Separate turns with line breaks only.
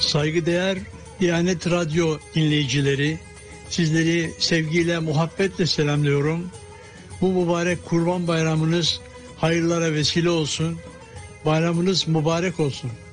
Saygıdeğer Diyanet Radyo dinleyicileri, sizleri sevgiyle, muhabbetle selamlıyorum. Bu mübarek Kurban Bayramınız hayırlara vesile olsun. Bayramınız mübarek olsun.